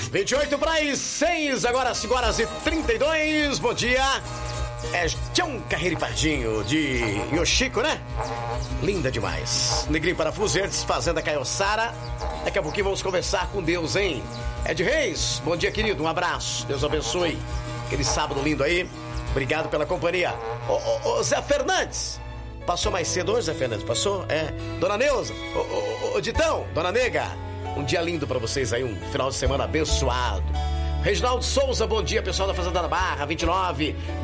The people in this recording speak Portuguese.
28:06, agora 5h32. Bom dia. É Tião Carreiro e Pardinho de Yoshiko, né? Linda demais. Negrinho Parafuso Verdes, Fazenda Caiçara. Daqui a pouquinho vamos conversar com Deus, hein? Ed Reis, bom dia, querido. Um abraço. Deus abençoe. Aquele sábado lindo aí. Obrigado pela companhia. Ô Zé Fernandes. Passou mais cedo hoje, Zé Fernandes? Passou? É. Dona Neuza. Ô Ditão, Dona Nega. Um dia lindo pra vocês aí, um final de semana abençoado. Reginaldo Souza, bom dia, pessoal da Fazenda da Barra, 29.